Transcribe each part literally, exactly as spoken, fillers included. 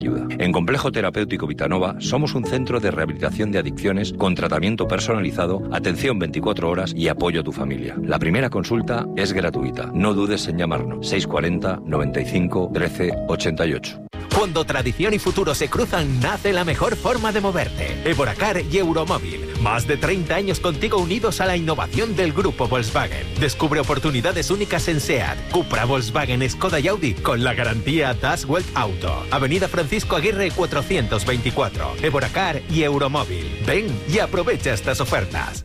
Ayuda. En Complejo Terapéutico Vitanova somos un centro de rehabilitación de adicciones con tratamiento personalizado, atención veinticuatro horas y apoyo a tu familia. La primera consulta es gratuita. No dudes en llamarnos seiscientos cuarenta, noventa y cinco, trece, ochenta y ocho. Cuando tradición y futuro se cruzan, nace la mejor forma de moverte. Evoracar y Euromóvil. Más de treinta años contigo unidos a la innovación del grupo Volkswagen. Descubre oportunidades únicas en SEAT, Cupra, Volkswagen, Skoda y Audi con la garantía Das Welt Auto. Avenida Francisco Aguirre cuatrocientos veinticuatro. Evoracar y Euromóvil. Ven y aprovecha estas ofertas.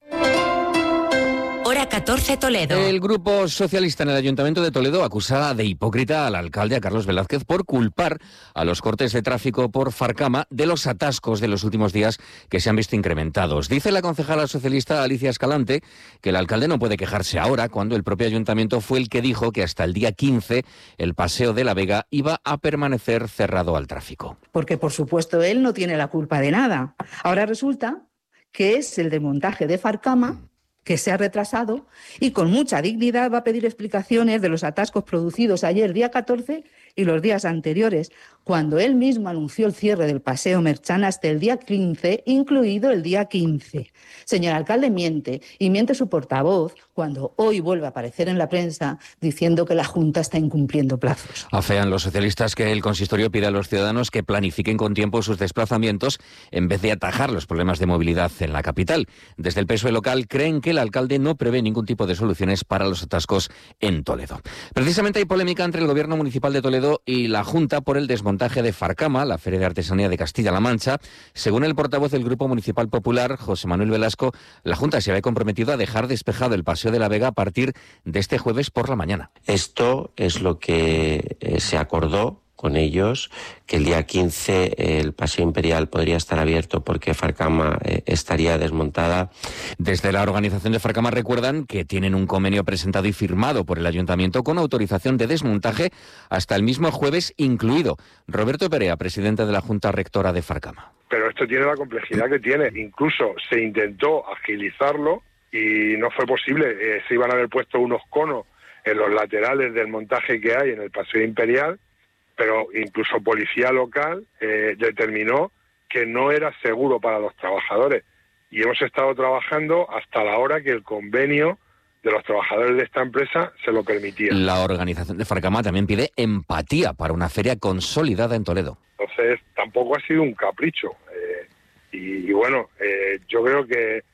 Hora catorce, Toledo. El Grupo Socialista en el Ayuntamiento de Toledo acusa de hipócrita al alcalde, a Carlos Velázquez, por culpar a los cortes de tráfico por Farcama de los atascos de los últimos días que se han visto incrementados. Dice la concejala socialista Alicia Escalante que el alcalde no puede quejarse ahora, cuando el propio ayuntamiento fue el que dijo que hasta el día quince el Paseo de la Vega iba a permanecer cerrado al tráfico. Porque, por supuesto, él no tiene la culpa de nada. Ahora resulta que es el desmontaje de Farcama que se ha retrasado y con mucha dignidad va a pedir explicaciones de los atascos producidos ayer día catorce y los días anteriores, cuando él mismo anunció el cierre del Paseo Merchán hasta el día quince, incluido el día quince. Señor alcalde, miente, y miente su portavoz cuando hoy vuelve a aparecer en la prensa diciendo que la Junta está incumpliendo plazos. Afean los socialistas que el consistorio pide a los ciudadanos que planifiquen con tiempo sus desplazamientos en vez de atajar los problemas de movilidad en la capital. Desde el P S O E local creen que el alcalde no prevé ningún tipo de soluciones para los atascos en Toledo. Precisamente hay polémica entre el Gobierno Municipal de Toledo y la Junta por el desmontaje de Farcama, la Feria de Artesanía de Castilla-La Mancha. Según el portavoz del Grupo Municipal Popular, José Manuel Velasco, la Junta se había comprometido a dejar despejado el Paseo de la Vega a partir de este jueves por la mañana. Esto es lo que eh, se acordó con ellos, que el día quince el Paseo Imperial podría estar abierto porque Farcama eh, estaría desmontada. Desde la organización de Farcama recuerdan que tienen un convenio presentado y firmado por el Ayuntamiento con autorización de desmontaje hasta el mismo jueves incluido. Roberto Perea, presidente de la Junta Rectora de Farcama. Pero esto tiene la complejidad que tiene. Incluso se intentó agilizarlo y no fue posible. Eh, se iban a haber puesto unos conos en los laterales del montaje que hay en el Paseo Imperial, pero incluso policía local eh, determinó que no era seguro para los trabajadores. Y hemos estado trabajando hasta la hora que el convenio de los trabajadores de esta empresa se lo permitía. La organización de Farcama también pide empatía para una feria consolidada en Toledo. Entonces, tampoco ha sido un capricho. Eh, y, y bueno, eh, yo creo que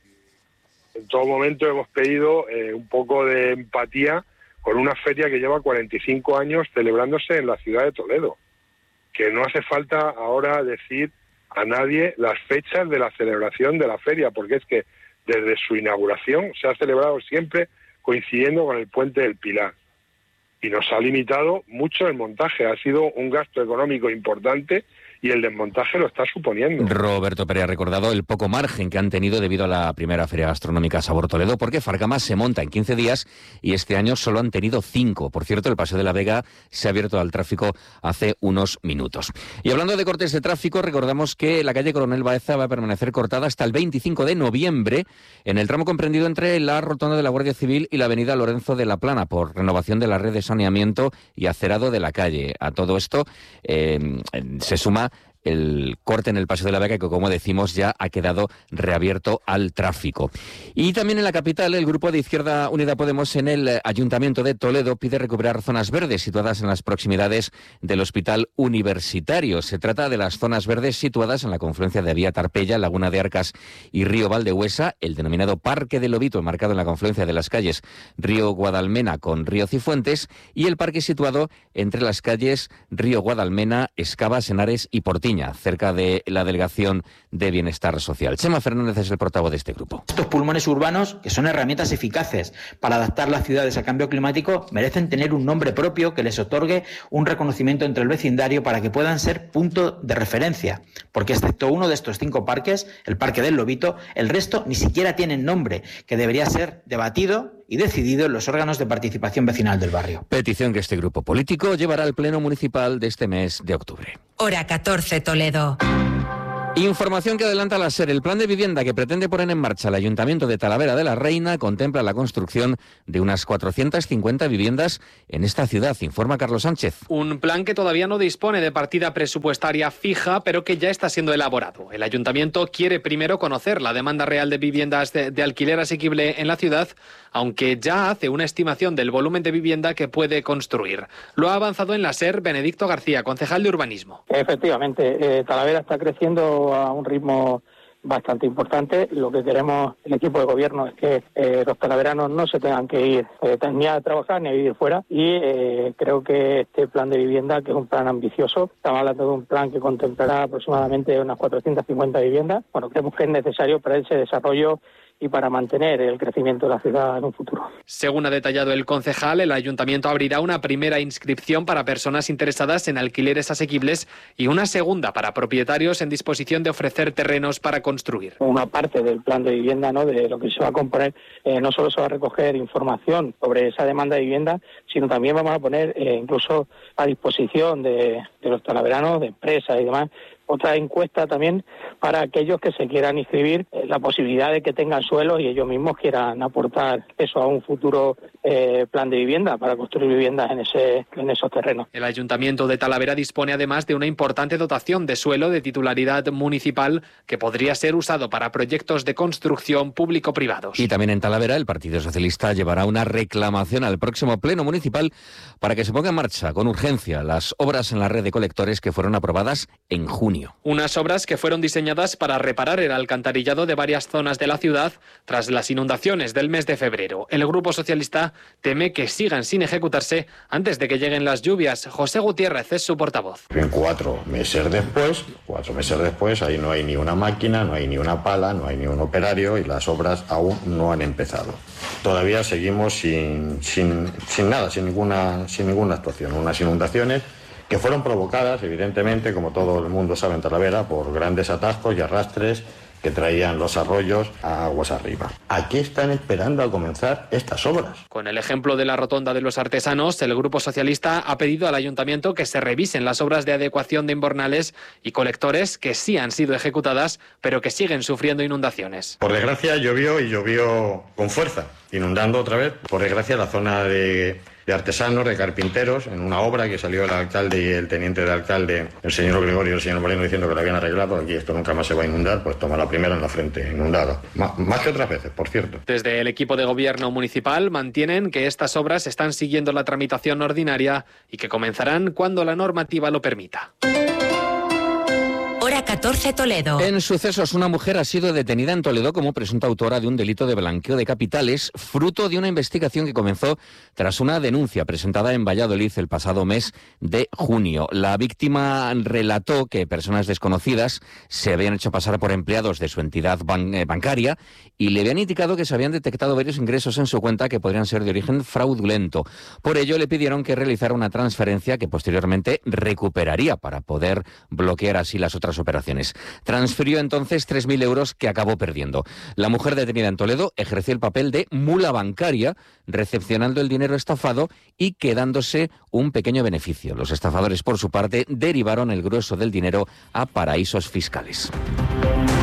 en todo momento hemos pedido eh, un poco de empatía con una feria que lleva cuarenta y cinco años celebrándose en la ciudad de Toledo, que no hace falta ahora decir a nadie las fechas de la celebración de la feria, porque es que desde su inauguración se ha celebrado siempre coincidiendo con el Puente del Pilar. Y nos ha limitado mucho el montaje, ha sido un gasto económico importante y el desmontaje lo está suponiendo. Roberto Perea ha recordado el poco margen que han tenido debido a la primera Feria Gastronómica Sabor Toledo, porque Farcama se monta en quince días y este año solo han tenido cinco. Por cierto, el Paseo de la Vega se ha abierto al tráfico hace unos minutos. Y hablando de cortes de tráfico, recordamos que la calle Coronel Baeza va a permanecer cortada hasta el veinticinco de noviembre en el tramo comprendido entre la rotonda de la Guardia Civil y la avenida Lorenzo de la Plana, por renovación de la red de saneamiento y acerado de la calle. A todo esto eh, se suma el corte en el Paseo de la Vega, que como decimos ya ha quedado reabierto al tráfico. Y también en la capital, el grupo de Izquierda Unida Podemos en el Ayuntamiento de Toledo pide recuperar zonas verdes situadas en las proximidades del Hospital Universitario. Se trata de las zonas verdes situadas en la confluencia de Vía Tarpeya, Laguna de Arcas y Río Valdehuesa, el denominado Parque del Lobito, enmarcado en la confluencia de las calles Río Guadalmena con Río Cifuentes, y el parque situado entre las calles Río Guadalmena, Escabas, Henares y Portiña, cerca de la Delegación de Bienestar Social. Chema Fernández es el portavoz de este grupo. Estos pulmones urbanos, que son herramientas eficaces para adaptar las ciudades al cambio climático, merecen tener un nombre propio que les otorgue un reconocimiento entre el vecindario para que puedan ser punto de referencia. Porque excepto uno de estos cinco parques, el Parque del Lobito, el resto ni siquiera tienen nombre, que debería ser debatido y decidido en los órganos de participación vecinal del barrio. Petición que este grupo político llevará al Pleno Municipal de este mes de octubre. Hora catorce, Toledo. Información que adelanta la SER. El plan de vivienda que pretende poner en marcha el Ayuntamiento de Talavera de la Reina contempla la construcción de unas cuatrocientas cincuenta viviendas en esta ciudad, informa Carlos Sánchez. Un plan que todavía no dispone de partida presupuestaria fija, pero que ya está siendo elaborado. El Ayuntamiento quiere primero conocer la demanda real de viviendas de, de alquiler asequible en la ciudad, aunque ya hace una estimación del volumen de vivienda que puede construir. Lo ha avanzado en la SER Benedicto García, concejal de Urbanismo. Efectivamente, eh, Talavera está creciendo a un ritmo bastante importante. Lo que queremos el equipo de gobierno es que eh, los talaveranos no se tengan que ir eh, ni a trabajar ni a vivir fuera, y eh, creo que este plan de vivienda, que es un plan ambicioso, estamos hablando de un plan que contemplará aproximadamente unas cuatrocientas cincuenta viviendas, bueno, creemos que es necesario para ese desarrollo y para mantener el crecimiento de la ciudad en un futuro. Según ha detallado el concejal, el Ayuntamiento abrirá una primera inscripción para personas interesadas en alquileres asequibles y una segunda para propietarios en disposición de ofrecer terrenos para construir. Una parte del plan de vivienda, ¿no?, de lo que se va a componer, eh, no solo se va a recoger información sobre esa demanda de vivienda, sino también vamos a poner eh, incluso a disposición de, de los talaveranos, de empresas y demás, otra encuesta también para aquellos que se quieran inscribir, eh, la posibilidad de que tengan suelos y ellos mismos quieran aportar eso a un futuro eh, plan de vivienda para construir viviendas en ese en esos terrenos. El Ayuntamiento de Talavera dispone además de una importante dotación de suelo de titularidad municipal que podría ser usado para proyectos de construcción público-privados. Y también en Talavera el Partido Socialista llevará una reclamación al próximo Pleno Municipal para que se ponga en marcha con urgencia las obras en la red de colectores que fueron aprobadas en junio. Unas obras que fueron diseñadas para reparar el alcantarillado de varias zonas de la ciudad tras las inundaciones del mes de febrero. El Grupo Socialista teme que sigan sin ejecutarse antes de que lleguen las lluvias. José Gutiérrez es su portavoz. En cuatro meses después, cuatro meses después, ahí no hay ni una máquina, no hay ni una pala, no hay ni un operario y las obras aún no han empezado. Todavía seguimos sin, sin, sin nada, sin ninguna, sin ninguna actuación. Unas inundaciones que fueron provocadas, evidentemente, como todo el mundo sabe en Talavera, por grandes atascos y arrastres que traían los arroyos a aguas arriba. Aquí están esperando a comenzar estas obras. Con el ejemplo de la Rotonda de los Artesanos, el Grupo Socialista ha pedido al Ayuntamiento que se revisen las obras de adecuación de invernales y colectores que sí han sido ejecutadas, pero que siguen sufriendo inundaciones. Por desgracia llovió y llovió con fuerza, inundando otra vez, por desgracia, la zona de... de artesanos, de carpinteros, en una obra que salió el alcalde y el teniente de alcalde, el señor Gregorio y el señor Moreno, diciendo que lo habían arreglado, aquí esto nunca más se va a inundar, pues toma la primera en la frente, inundada. M- más que otras veces, por cierto. Desde el equipo de gobierno municipal mantienen que estas obras están siguiendo la tramitación ordinaria y que comenzarán cuando la normativa lo permita. Hora catorce Toledo. En sucesos, una mujer ha sido detenida en Toledo como presunta autora de un delito de blanqueo de capitales, fruto de una investigación que comenzó tras una denuncia presentada en Valladolid el pasado mes de junio. La víctima relató que personas desconocidas se habían hecho pasar por empleados de su entidad ban- eh, bancaria y le habían indicado que se habían detectado varios ingresos en su cuenta que podrían ser de origen fraudulento. Por ello, le pidieron que realizara una transferencia que posteriormente recuperaría para poder bloquear así las otras operaciones. Transfirió entonces tres mil euros que acabó perdiendo. La mujer detenida en Toledo ejerció el papel de mula bancaria, recepcionando el dinero estafado y quedándose un pequeño beneficio. Los estafadores, por su parte, derivaron el grueso del dinero a paraísos fiscales.